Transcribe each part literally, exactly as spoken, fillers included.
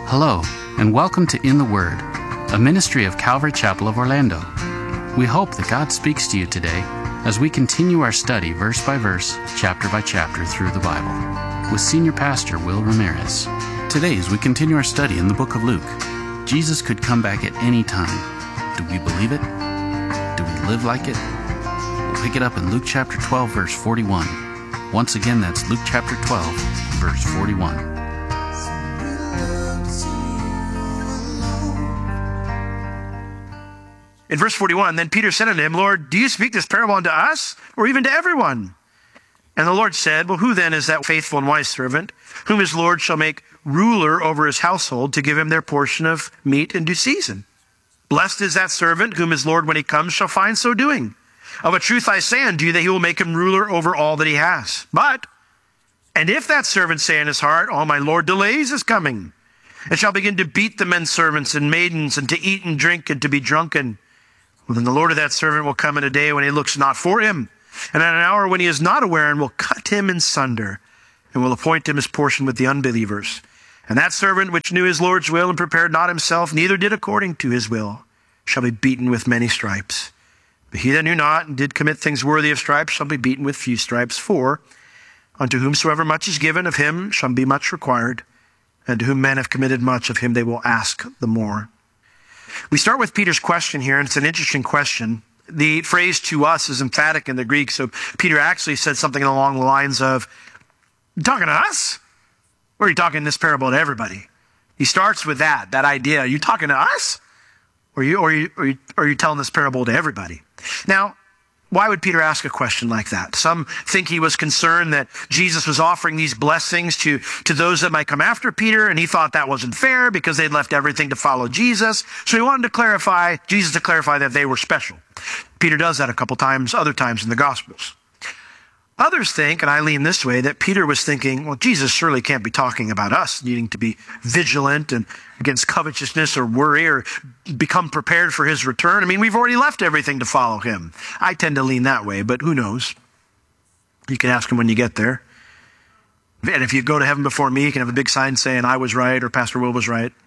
Hello, and welcome to In the Word, a ministry of Calvary Chapel of Orlando. We hope that God speaks to you today as we continue our study verse by verse, chapter by chapter through the Bible, with Senior Pastor Will Ramirez. Today, as we continue our study in the book of Luke, Jesus could come back at any time. Do we believe it? Do we live like it? We'll pick it up in Luke chapter twelve, verse forty-one. Once again, that's Luke chapter twelve, verse forty-one. In verse forty-one, then Peter said unto him, Lord, do you speak this parable unto us, or even to everyone? And the Lord said, well, who then is that faithful and wise servant, whom his Lord shall make ruler over his household to give him their portion of meat in due season? Blessed is that servant whom his Lord, when he comes, shall find so doing. Of a truth I say unto you, that he will make him ruler over all that he has. But, and if that servant say in his heart, oh, my Lord delays his coming, and shall begin to beat the men servants and maidens, and to eat and drink, and to be drunken, well, then the Lord of that servant will come in a day when he looks not for him, and at an hour when he is not aware, and will cut him in sunder, and will appoint him his portion with the unbelievers. And that servant which knew his Lord's will, and prepared not himself, neither did according to his will, shall be beaten with many stripes. But he that knew not, and did commit things worthy of stripes, shall be beaten with few stripes. For unto whomsoever much is given, of him shall be much required, and to whom men have committed much, of him they will ask the more. We start with Peter's question here, and it's an interesting question. The phrase to us is emphatic in the Greek, so Peter actually said something along the lines of, you talking to us? Or are you talking this parable to everybody? He starts with that, that idea. Are you talking to us? Or are you, or are you, or are you, or are you telling this parable to everybody? Now, why would Peter ask a question like that? Some think he was concerned that Jesus was offering these blessings to, to those that might come after Peter, and he thought that wasn't fair because they'd left everything to follow Jesus. So he wanted to clarify, Jesus to clarify that they were special. Peter does that a couple times, other times in the Gospels. Others think, and I lean this way, that Peter was thinking, well, Jesus surely can't be talking about us needing to be vigilant and against covetousness or worry or become prepared for his return. I mean, we've already left everything to follow him. I tend to lean that way, but who knows? You can ask him when you get there. And if you go to heaven before me, you can have a big sign saying I was right or Pastor Will was right.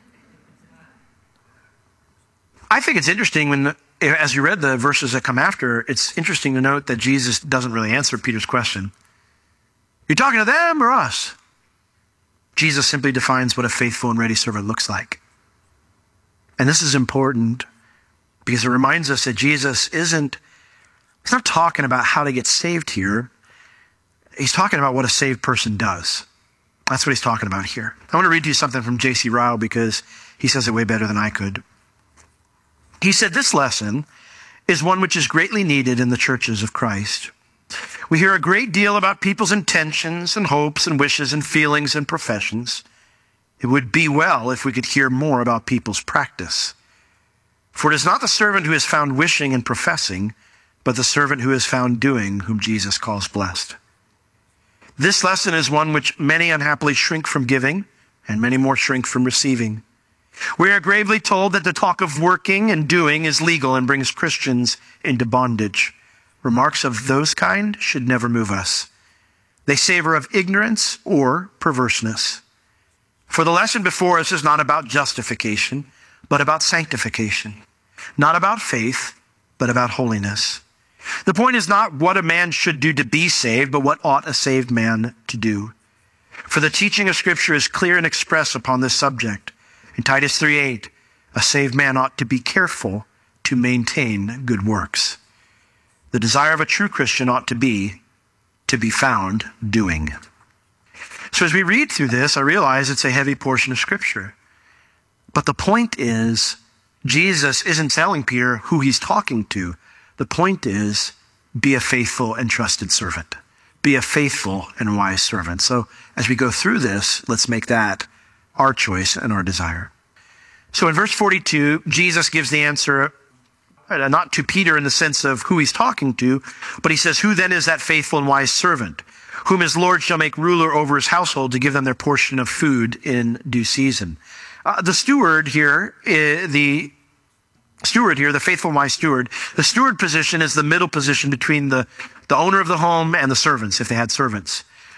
I think it's interesting when, the, as you read the verses that come after, it's interesting to note that Jesus doesn't really answer Peter's question. You talking to them or us? Jesus simply defines what a faithful and ready servant looks like. And this is important because it reminds us that Jesus isn't, he's not talking about how to get saved here. He's talking about what a saved person does. That's what he's talking about here. I want to read you something from J C Ryle because he says it way better than I could. He said, this lesson is one which is greatly needed in the churches of Christ. We hear a great deal about people's intentions and hopes and wishes and feelings and professions. It would be well if we could hear more about people's practice. For it is not the servant who is found wishing and professing, but the servant who is found doing, whom Jesus calls blessed. This lesson is one which many unhappily shrink from giving, and many more shrink from receiving. We are gravely told that the talk of working and doing is legal and brings Christians into bondage. Remarks of those kind should never move us. They savor of ignorance or perverseness. For the lesson before us is not about justification, but about sanctification. Not about faith, but about holiness. The point is not what a man should do to be saved, but what ought a saved man to do. For the teaching of Scripture is clear and express upon this subject. In Titus three eight, a saved man ought to be careful to maintain good works. The desire of a true Christian ought to be to be found doing. So as we read through this, I realize it's a heavy portion of Scripture. But the point is, Jesus isn't telling Peter who he's talking to. The point is, be a faithful and trusted servant. Be a faithful and wise servant. So as we go through this, let's make that our choice and our desire. So in verse forty-two, Jesus gives the answer, not to Peter in the sense of who he's talking to, but he says, who then is that faithful and wise servant, whom his Lord shall make ruler over his household to give them their portion of food in due season? Uh, the steward here, uh, the steward here, the faithful and wise steward, the steward position is the middle position between the, the owner of the home and the servants, if they had servants.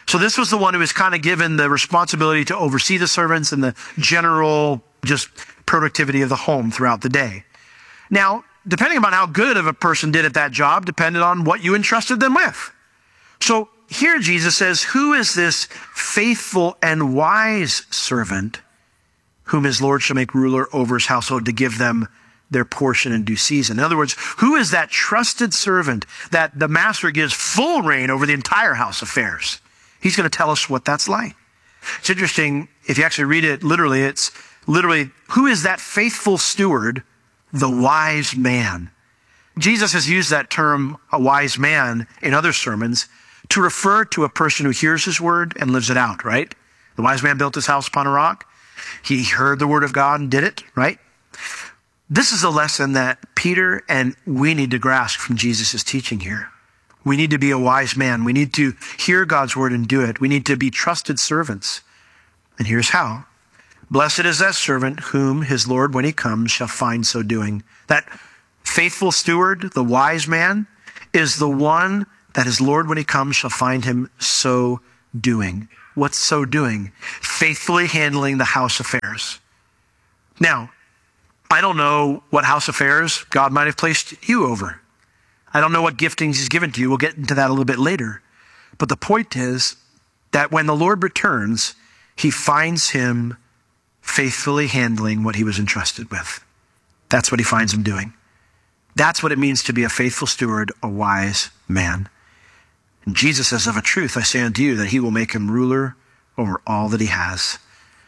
So this was the one who was kind of given the responsibility to oversee the servants and the general just productivity of the home throughout the day. Now, depending upon how good of a person did at that job, depended on what you entrusted them with. So here Jesus says, who is this faithful and wise servant whom his Lord shall make ruler over his household to give them their portion in due season? In other words, who is that trusted servant that the master gives full reign over the entire house affairs? He's going to tell us what that's like. It's interesting, if you actually read it literally, it's literally, who is that faithful steward, the wise man? Jesus has used that term, a wise man, in other sermons to refer to a person who hears his word and lives it out, right? The wise man built his house upon a rock. He heard the word of God and did it, right? This is a lesson that Peter and we need to grasp from Jesus' teaching here. We need to be a wise man. We need to hear God's word and do it. We need to be trusted servants. And here's how. Blessed is that servant whom his Lord, when he comes, shall find so doing. That faithful steward, the wise man, is the one that his Lord, when he comes, shall find him so doing. What's so doing? Faithfully handling the house affairs. Now, I don't know what house affairs God might have placed you over. I don't know what giftings he's given to you. We'll get into that a little bit later. But the point is that when the Lord returns, he finds him faithfully handling what he was entrusted with. That's what he finds him doing. That's what it means to be a faithful steward, a wise man. And Jesus says, of a truth, I say unto you, that he will make him ruler over all that he has.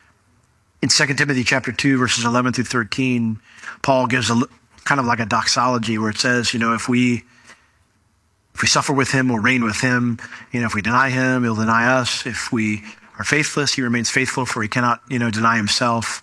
In Second Timothy chapter two, verses eleven through thirteen, Paul gives a kind of like a doxology where it says, you know, if we if we suffer with him, we'll reign with him. You know, if we deny him, he'll deny us. If we are faithless, he remains faithful, for he cannot, you know, deny himself.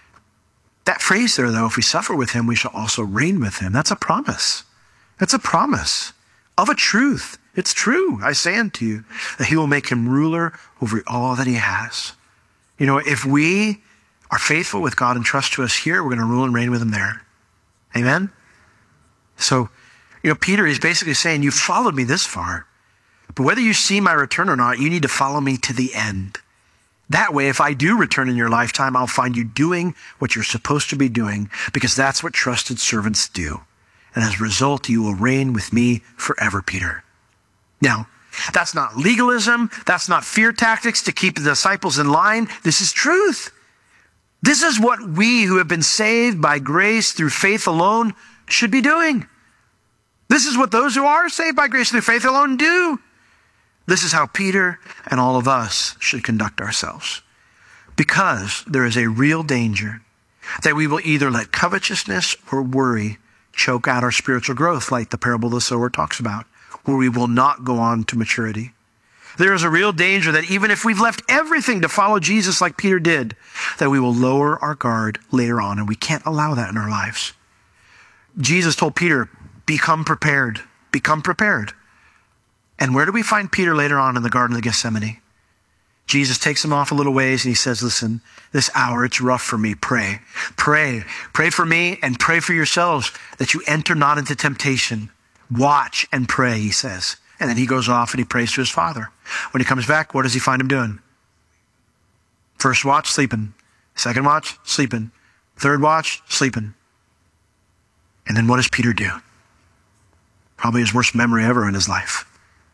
That phrase there, though, if we suffer with him, we shall also reign with him. That's a promise. That's a promise of a truth. It's true, I say unto you, that he will make him ruler over all that he has. You know, if we are faithful with God and trust to us here, we're going to rule and reign with him there. Amen? So, you know, Peter is basically saying, you've followed me this far, but whether you see my return or not, you need to follow me to the end. That way, if I do return in your lifetime, I'll find you doing what you're supposed to be doing, because that's what trusted servants do. And as a result, you will reign with me forever, Peter. Now, that's not legalism. That's not fear tactics to keep the disciples in line. This is truth. This is what we who have been saved by grace through faith alone should be doing. This is what those who are saved by grace through faith alone do. This is how Peter and all of us should conduct ourselves. Because there is a real danger that we will either let covetousness or worry choke out our spiritual growth, like the parable of the sower talks about, where we will not go on to maturity. There is a real danger that even if we've left everything to follow Jesus like Peter did, that we will lower our guard later on, and we can't allow that in our lives. Jesus told Peter, become prepared, become prepared. And where do we find Peter later on in the Garden of Gethsemane? Jesus takes him off a little ways and he says, listen, this hour, it's rough for me. Pray, pray, pray for me and pray for yourselves that you enter not into temptation. Watch and pray, he says. And then he goes off and he prays to his Father. When he comes back, what does he find him doing? First watch, sleeping. Second watch, sleeping. Third watch, sleeping. And then what does Peter do? Probably his worst memory ever in his life.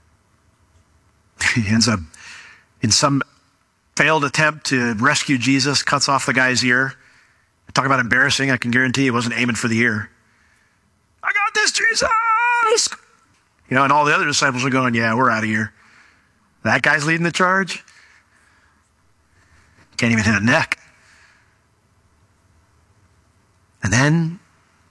He ends up in some failed attempt to rescue Jesus, cuts off the guy's ear. Talk about embarrassing. I can guarantee he wasn't aiming for the ear. I got this, Jesus! You know, and all the other disciples are going, yeah, we're out of here. That guy's leading the charge. Can't even hit a neck. And then,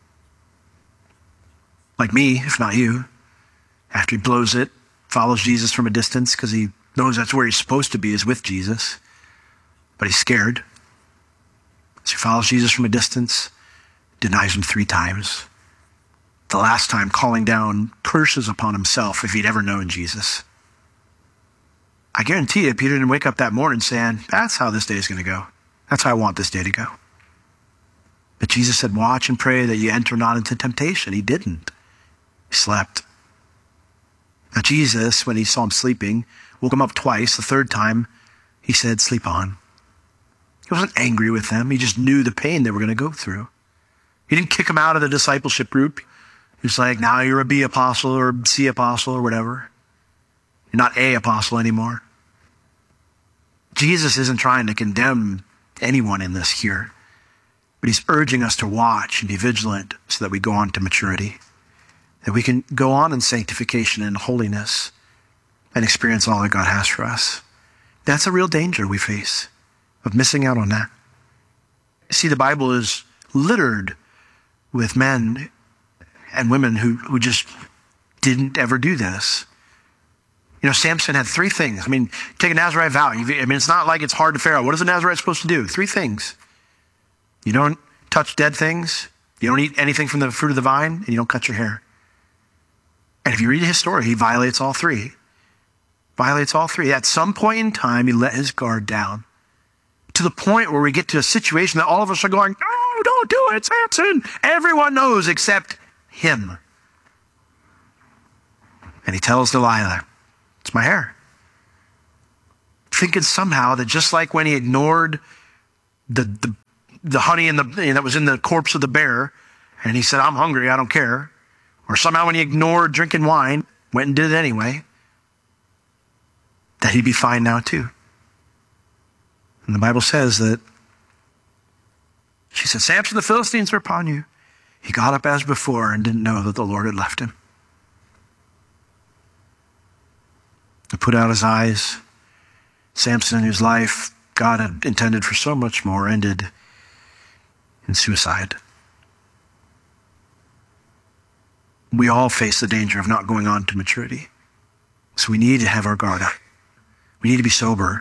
like me, if not you, after he blows it, follows Jesus from a distance because he knows that's where he's supposed to be, is with Jesus. But he's scared. So he follows Jesus from a distance, denies him three times. The last time calling down curses upon himself if he'd ever known Jesus. I guarantee you, Peter didn't wake up that morning saying, that's how this day is going to go. That's how I want this day to go. But Jesus said, watch and pray that you enter not into temptation. He didn't. He slept. Now Jesus, when he saw him sleeping, woke him up twice. The third time, he said, sleep on. He wasn't angry with them. He just knew the pain they were going to go through. He didn't kick them out of the discipleship group. He was like, now you're a B apostle or C apostle or whatever. You're not A apostle anymore. Jesus isn't trying to condemn anyone in this here, but he's urging us to watch and be vigilant so that we go on to maturity, that we can go on in sanctification and holiness and experience all that God has for us. That's a real danger we face of missing out on that. See, the Bible is littered with men and women who, who just didn't ever do this. You know, Samson had three things. I mean, take a Nazirite vow. I mean, it's not like it's hard to figure out. What is a Nazirite supposed to do? Three things. You don't touch dead things. You don't eat anything from the fruit of the vine, and you don't cut your hair. And if you read his story, he violates all three. Violates all three. At some point in time, he let his guard down to the point where we get to a situation that all of us are going, no, don't do it, Samson. Everyone knows except him. And he tells Delilah, it's my hair. Thinking somehow that just like when he ignored the, the, the honey in the, that was in the corpse of the bear, and he said, I'm hungry, I don't care. Or somehow when he ignored drinking wine, went and did it anyway, that he'd be fine now too. And the Bible says that she said, Samson, the Philistines are upon you. He got up as before and didn't know that the Lord had left him. He put out his eyes. Samson, whose life God had intended for so much more, ended in suicide. We all face the danger of not going on to maturity. So we need to have our guard up. We need to be sober.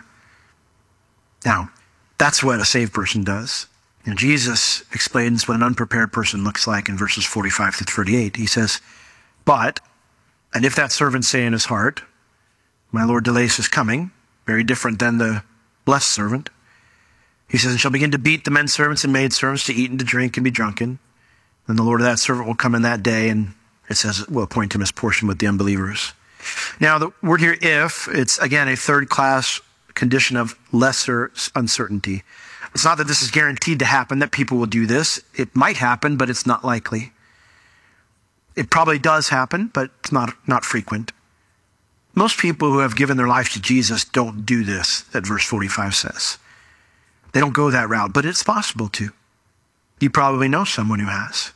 Now, that's what a saved person does. And Jesus explains what an unprepared person looks like in verses forty-five through thirty-eight. He says, but, and if that servant say in his heart, my Lord delays his coming, very different than the blessed servant. He says, and shall begin to beat the men servants and maid servants, to eat and to drink and be drunken. Then the Lord of that servant will come in that day, and it says, will appoint him his portion with the unbelievers. Now, the word here, if, it's again a third class condition of lesser uncertainty. It's not that this is guaranteed to happen, that people will do this. It might happen, but it's not likely. It probably does happen, but it's not, not frequent. Most people who have given their life to Jesus don't do this, that verse forty-five says. They don't go that route, but it's possible to. You probably know someone who has.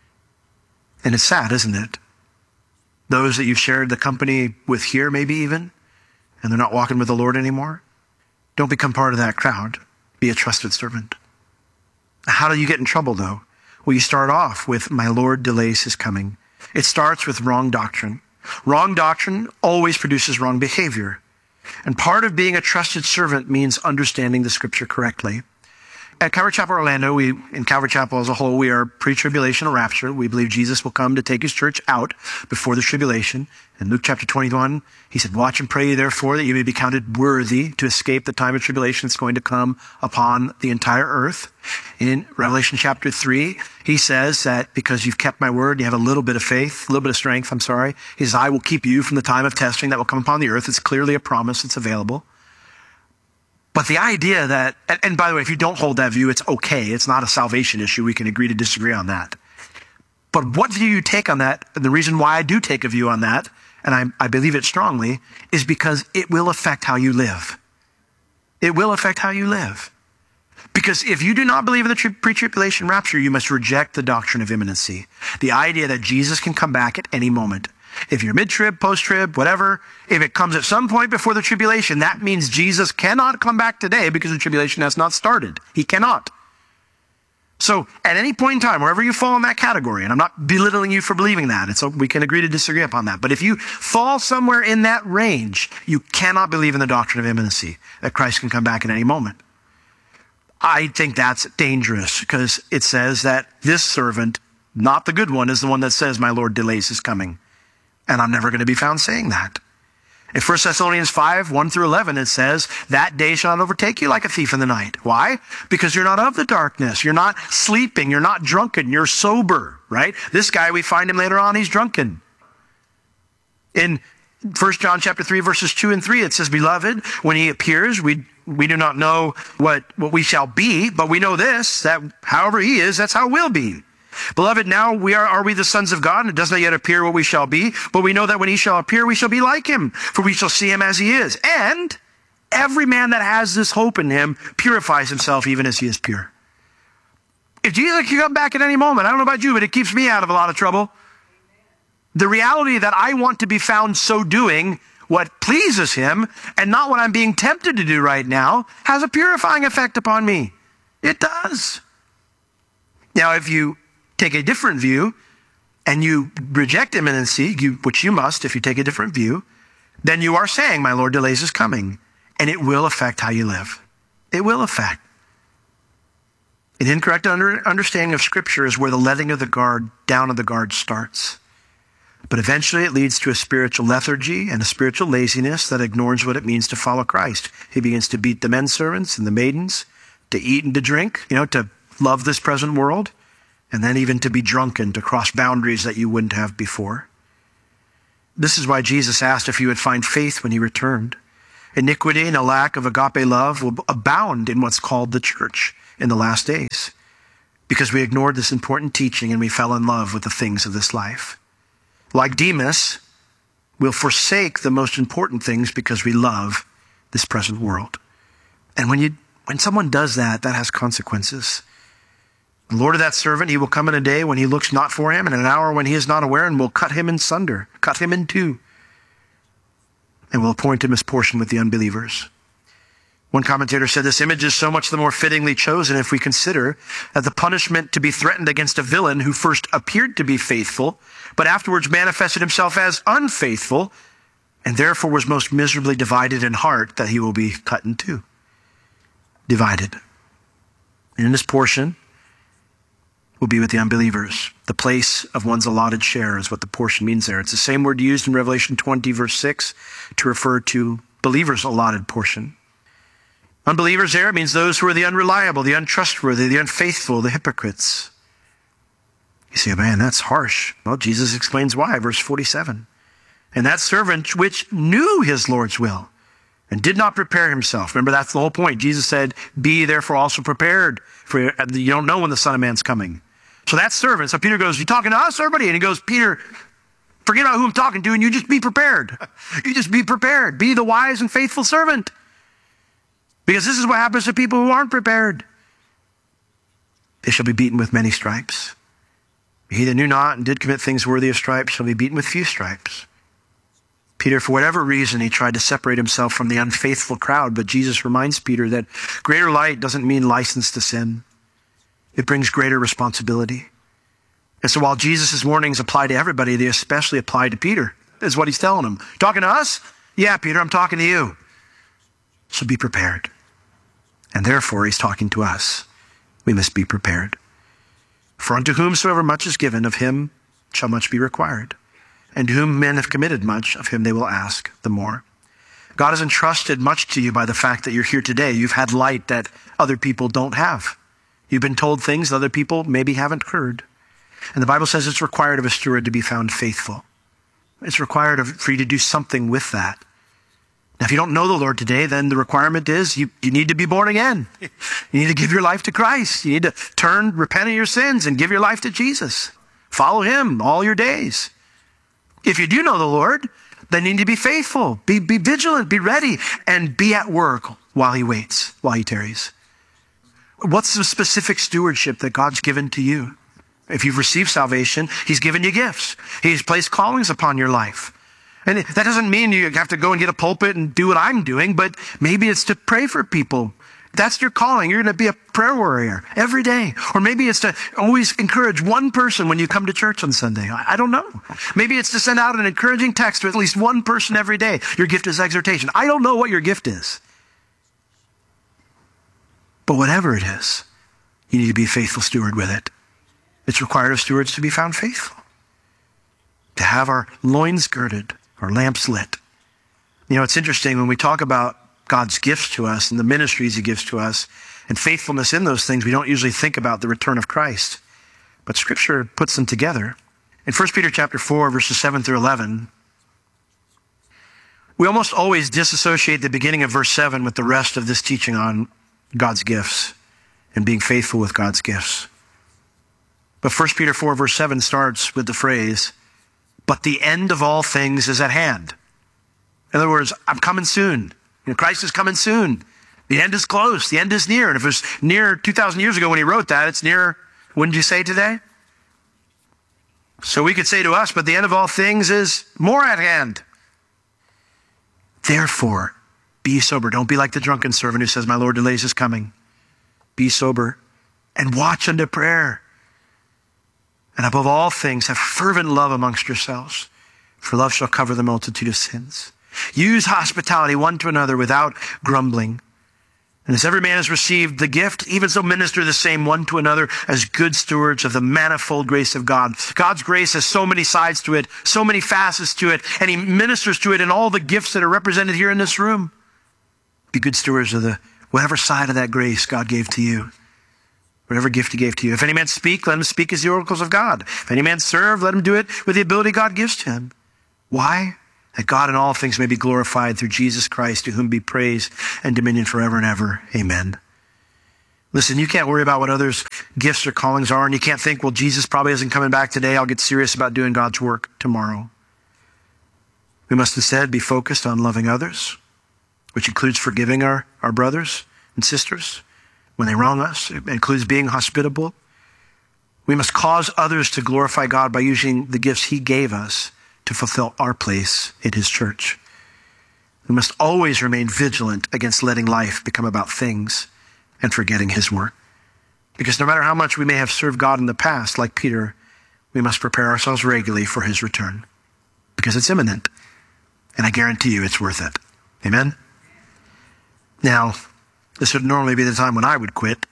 And it's sad, isn't it? Those that you've shared the company with here, maybe even, and they're not walking with the Lord anymore. Don't become part of that crowd. Be a trusted servant. How do you get in trouble, though? Well, you start off with, my Lord delays his coming. It starts with wrong doctrine. Wrong doctrine always produces wrong behavior. And part of being a trusted servant means understanding the scripture correctly. At Calvary Chapel Orlando, we, in Calvary Chapel as a whole, we are pre-tribulation rapture. We believe Jesus will come to take his church out before the tribulation. In Luke chapter twenty-one, he said, watch and pray therefore that you may be counted worthy to escape the time of tribulation that's going to come upon the entire earth. In Revelation chapter three, he says that because you've kept my word, you have a little bit of faith, a little bit of strength, I'm sorry. He says, I will keep you from the time of testing that will come upon the earth. It's clearly a promise. It's available. But the idea that, and, and by the way, if you don't hold that view, it's okay. It's not a salvation issue. We can agree to disagree on that. But what view you take on that, and the reason why I do take a view on that, and I, I believe it strongly, is because it will affect how you live. It will affect how you live. Because if you do not believe in the tri- pre-tribulation rapture, you must reject the doctrine of imminency. The idea that Jesus can come back at any moment. If you're mid-trib, post-trib, whatever, if it comes at some point before the tribulation, that means Jesus cannot come back today because the tribulation has not started. He cannot. So at any point in time, wherever you fall in that category, and I'm not belittling you for believing that, it's, we can agree to disagree upon that. But if you fall somewhere in that range, you cannot believe in the doctrine of imminency, that Christ can come back at any moment. I think that's dangerous because it says that this servant, not the good one, is the one that says, my Lord delays his coming. And I'm never going to be found saying that. In First Thessalonians five, one through eleven, it says, that day shall not overtake you like a thief in the night. Why? Because you're not of the darkness. You're not sleeping. You're not drunken. You're sober, right? This guy, we find him later on, he's drunken. In First John chapter three, verses two and three, it says, beloved, when he appears, we we do not know what, what we shall be, but we know this, that however he is, that's how we'll be. Beloved, now we are, are we the sons of God, and it does not yet appear what we shall be, but we know that when he shall appear, we shall be like him, for we shall see him as he is. And every man that has this hope in him purifies himself even as he is pure. If Jesus can come back at any moment, I don't know about you, but it keeps me out of a lot of trouble. The reality that I want to be found so doing what pleases him and not what I'm being tempted to do right now has a purifying effect upon me. It does. Now, if you take a different view and you reject imminency, you, which you must if you take a different view, then you are saying, my Lord delays his coming, and it will affect how you live. It will affect. An incorrect under, understanding of Scripture is where the letting of the guard down of the guard starts. But eventually it leads to a spiritual lethargy and a spiritual laziness that ignores what it means to follow Christ. He begins to beat the men servants and the maidens, to eat and to drink, you know, to love this present world, and then even to be drunken, to cross boundaries that you wouldn't have before. This is why Jesus asked if he would find faith when he returned. Iniquity and a lack of agape love will abound in what's called the church in the last days, because we ignored this important teaching and we fell in love with the things of this life. Like Demas, we'll forsake the most important things because we love this present world. And when you, when someone does that, that has consequences. The Lord of that servant, he will come in a day when he looks not for him, and an hour when he is not aware, and will cut him in sunder, cut him in two, and will appoint him his portion with the unbelievers. One commentator said this image is so much the more fittingly chosen if we consider that the punishment to be threatened against a villain who first appeared to be faithful, but afterwards manifested himself as unfaithful, and therefore was most miserably divided in heart, that he will be cut in two. Divided. And in this portion will be with the unbelievers. The place of one's allotted share is what the portion means there. It's the same word used in Revelation twenty, verse six, to refer to believers' allotted portion. Unbelievers there, it means those who are the unreliable, the untrustworthy, the unfaithful, the hypocrites. You say, man, that's harsh. Well, Jesus explains why, verse forty-seven. And that servant which knew his Lord's will and did not prepare himself. Remember, that's the whole point. Jesus said, be therefore also prepared, for you don't know when the Son of Man's coming. So that servant, so Peter goes, you talking to us, everybody? And he goes, Peter, forget about who I'm talking to, and you just be prepared. You just be prepared. Be the wise and faithful servant. Because this is what happens to people who aren't prepared. They shall be beaten with many stripes. He that knew not and did commit things worthy of stripes shall be beaten with few stripes. Peter, for whatever reason, he tried to separate himself from the unfaithful crowd, but Jesus reminds Peter that greater light doesn't mean license to sin. It brings greater responsibility. And so while Jesus' warnings apply to everybody, they especially apply to Peter, is what he's telling him. Talking to us? Yeah, Peter, I'm talking to you. So be prepared. And therefore, he's talking to us. We must be prepared. For unto whomsoever much is given, of him shall much be required. And to whom men have committed much, of him they will ask the more. God has entrusted much to you by the fact that you're here today. You've had light that other people don't have. You've been told things that other people maybe haven't heard. And the Bible says it's required of a steward to be found faithful. It's required of, for you to do something with that. Now, if you don't know the Lord today, then the requirement is you, you need to be born again. You need to give your life to Christ. You need to turn, repent of your sins, and give your life to Jesus. Follow him all your days. If you do know the Lord, then you need to be faithful. Be, be vigilant, be ready, and be at work while he waits, while he tarries. What's the specific stewardship that God's given to you? If you've received salvation, he's given you gifts. He's placed callings upon your life. And that doesn't mean you have to go and get a pulpit and do what I'm doing, but maybe it's to pray for people. That's your calling. You're going to be a prayer warrior every day. Or maybe it's to always encourage one person when you come to church on Sunday. I don't know. Maybe it's to send out an encouraging text to at least one person every day. Your gift is exhortation. I don't know what your gift is. But whatever it is, you need to be a faithful steward with it. It's required of stewards to be found faithful. To have our loins girded, our lamps lit. You know, it's interesting when we talk about God's gifts to us and the ministries he gives to us and faithfulness in those things, we don't usually think about the return of Christ. But Scripture puts them together. In First Peter chapter four, verses seven through eleven, We almost always disassociate the beginning of verse seven with the rest of this teaching on God's gifts and being faithful with God's gifts. But First Peter four verse seven starts with the phrase, but the end of all things is at hand. In other words, I'm coming soon. You know, Christ is coming soon. The end is close. The end is near. And if it was near two thousand years ago when he wrote that, it's near, wouldn't you say today? So we could say to us, but the end of all things is more at hand. Therefore, be sober. Don't be like the drunken servant who says, my Lord delays his coming. Be sober and watch unto prayer. And above all things, have fervent love amongst yourselves, for love shall cover the multitude of sins. Use hospitality one to another without grumbling. And as every man has received the gift, even so minister the same one to another as good stewards of the manifold grace of God. God's grace has so many sides to it, so many facets to it, and he ministers to it in all the gifts that are represented here in this room. Be good stewards of the whatever side of that grace God gave to you, whatever gift he gave to you. If any man speak, let him speak as the oracles of God. If any man serve, let him do it with the ability God gives to him. Why? That God in all things may be glorified through Jesus Christ, to whom be praise and dominion forever and ever. Amen. Listen, you can't worry about what others' gifts or callings are, and you can't think, well, Jesus probably isn't coming back today. I'll get serious about doing God's work tomorrow. We must instead be focused on loving others, which includes forgiving our, our brothers and sisters when they wrong us. It includes being hospitable. We must cause others to glorify God by using the gifts he gave us to fulfill our place in his church. We must always remain vigilant against letting life become about things and forgetting his work. Because no matter how much we may have served God in the past, like Peter, we must prepare ourselves regularly for his return. Because it's imminent. And I guarantee you it's worth it. Amen? Now, this would normally be the time when I would quit.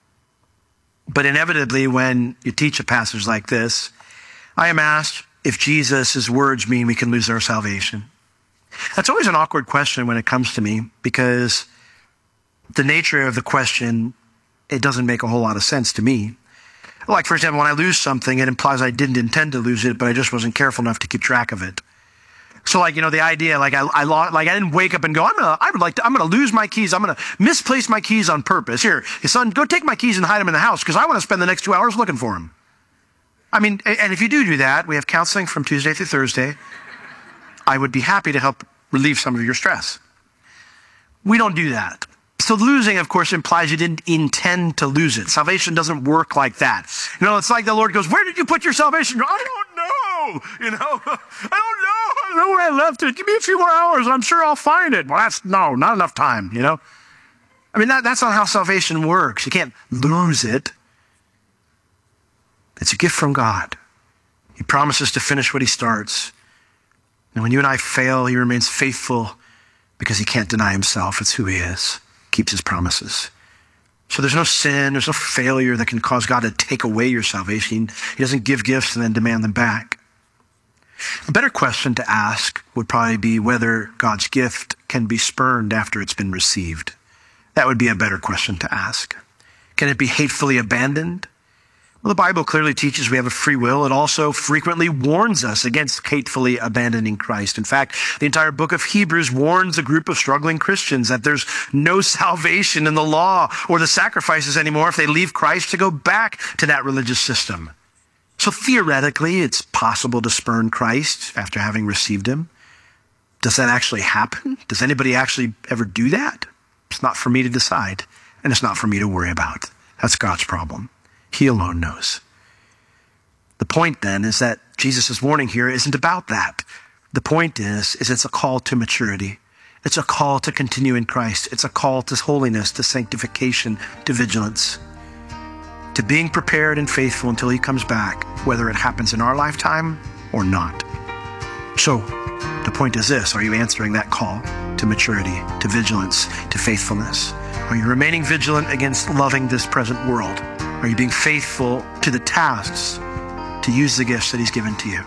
But inevitably, when you teach a passage like this, I am asked if Jesus' words mean we can lose our salvation. That's always an awkward question when it comes to me, because the nature of the question, it doesn't make a whole lot of sense to me. Like, for example, when I lose something, it implies I didn't intend to lose it, but I just wasn't careful enough to keep track of it. So, like, you know, the idea, like, I, I like I didn't wake up and go, I'm gonna, I would like to, I'm gonna lose my keys. I'm gonna misplace my keys on purpose. Here, hey, son, go take my keys and hide them in the house because I want to spend the next two hours looking for them. I mean, and if you do do that, we have counseling from Tuesday through Thursday. I would be happy to help relieve some of your stress. We don't do that. So losing, of course, implies you didn't intend to lose it. Salvation doesn't work like that. You know, it's like the Lord goes, where did you put your salvation? I don't know. You know, I don't know. I don't know where I left it. Give me a few more hours and I'm sure I'll find it. Well, that's, no, not enough time, you know. I mean, that, that's not how salvation works. You can't lose it. It's a gift from God. He promises to finish what he starts. And when you and I fail, he remains faithful because he can't deny himself. It's who he is. Keeps his promises. So there's no sin, there's no failure that can cause God to take away your salvation. He doesn't give gifts and then demand them back. A better question to ask would probably be whether God's gift can be spurned after it's been received. That would be a better question to ask. Can it be hatefully abandoned? Well, the Bible clearly teaches we have a free will. It also frequently warns us against hatefully abandoning Christ. In fact, the entire book of Hebrews warns a group of struggling Christians that there's no salvation in the law or the sacrifices anymore if they leave Christ to go back to that religious system. So theoretically, it's possible to spurn Christ after having received him. Does that actually happen? Does anybody actually ever do that? It's not for me to decide, and it's not for me to worry about. That's God's problem. He alone knows. The point then is that Jesus' warning here isn't about that. The point is, is it's a call to maturity. It's a call to continue in Christ. It's a call to holiness, to sanctification, to vigilance, to being prepared and faithful until he comes back, whether it happens in our lifetime or not. So the point is this: are you answering that call to maturity, to vigilance, to faithfulness? Are you remaining vigilant against loving this present world? Are you being faithful to the tasks to use the gifts that he's given to you?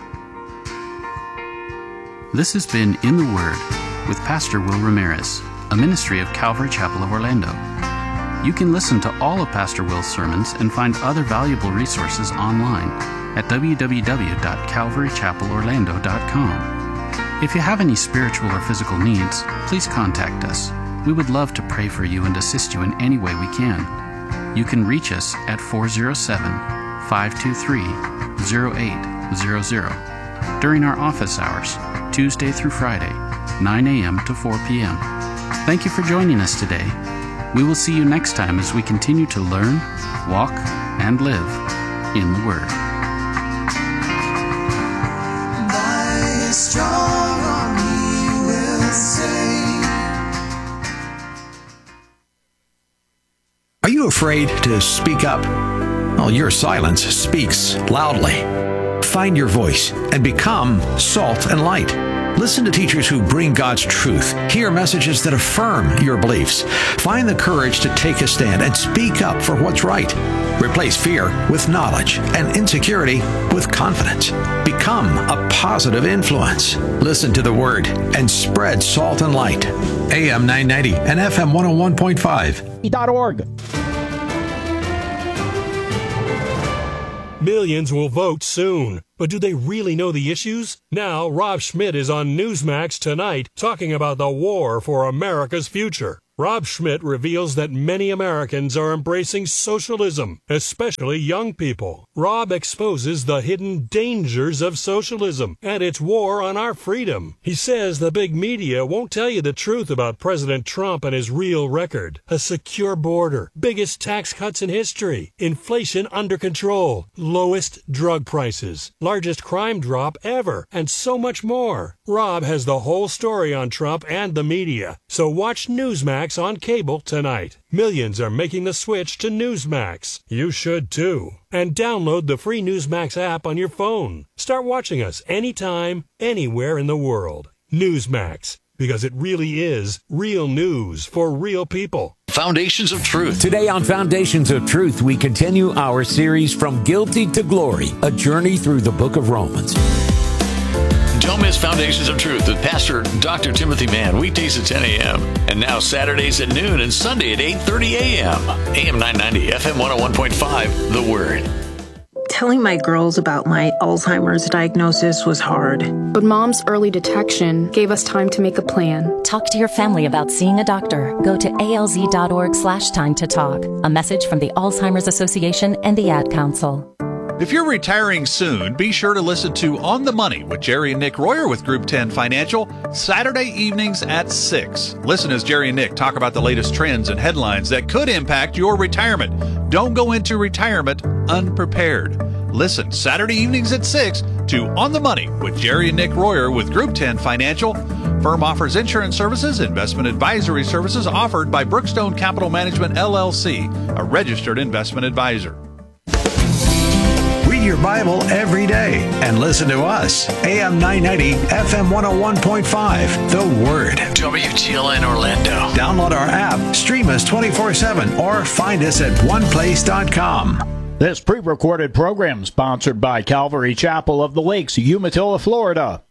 This has been In the Word with Pastor Will Ramirez, a ministry of Calvary Chapel of Orlando. You can listen to all of Pastor Will's sermons and find other valuable resources online at w w w dot calvary chapel orlando dot com. If you have any spiritual or physical needs, please contact us. We would love to pray for you and assist you in any way we can. You can reach us at four oh seven, five two three, oh eight hundred during our office hours, Tuesday through Friday, nine a.m. to four p.m. Thank you for joining us today. We will see you next time as we continue to learn, walk, and live in the Word. Thy strong arm he will save. Are you afraid to speak up? Well, your silence speaks loudly. Find your voice and become salt and light. Listen to teachers who bring God's truth. Hear messages that affirm your beliefs. Find the courage to take a stand and speak up for what's right. Replace fear with knowledge and insecurity with confidence. Become a positive influence. Listen to the Word and spread salt and light. A M nine ninety and F M one oh one point five. .org. Millions will vote soon, but do they really know the issues? Now, Rob Schmidt is on Newsmax tonight talking about the war for America's future. Rob Schmidt reveals that many Americans are embracing socialism, especially young people. Rob exposes the hidden dangers of socialism and its war on our freedom. He says the big media won't tell you the truth about President Trump and his real record. A secure border, biggest tax cuts in history, inflation under control, lowest drug prices, largest crime drop ever, and so much more. Rob has the whole story on Trump and the media, so watch Newsmax on cable tonight. Millions are making the switch to Newsmax. You should too. And download the free Newsmax app on your phone. Start watching us anytime, anywhere in the world. Newsmax, because it really is real news for real people. Foundations of Truth. Today on Foundations of Truth, we continue our series From Guilty to Glory, a journey through the book of Romans. Don't miss Foundations of Truth with Pastor Doctor Timothy Mann, weekdays at ten a.m. and now Saturdays at noon and Sunday at eight thirty a.m. A M nine ninety, F M one oh one point five, The Word. Telling my girls about my Alzheimer's diagnosis was hard. But Mom's early detection gave us time to make a plan. Talk to your family about seeing a doctor. Go to alz.org slash time to talk. A message from the Alzheimer's Association and the Ad Council. If you're retiring soon, be sure to listen to On the Money with Jerry and Nick Royer with Group ten Financial, Saturday evenings at six. Listen as Jerry and Nick talk about the latest trends and headlines that could impact your retirement. Don't go into retirement unprepared. Listen Saturday evenings at six to On the Money with Jerry and Nick Royer with Group ten Financial. Firm offers insurance services, investment advisory services offered by Brookstone Capital Management, L L C, a registered investment advisor. Read your Bible every day and listen to us. A M nine ninety, F M one oh one point five, The Word. W T L N Orlando. Download our app, stream us twenty-four seven, or find us at one place dot com. This pre-recorded program sponsored by Calvary Chapel of the Lakes, Umatilla, Florida.